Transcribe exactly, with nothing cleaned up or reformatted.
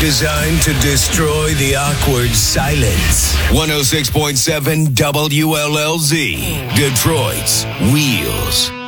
designed to destroy the awkward silence. one oh six point seven W L L Z, Detroit's Wheels.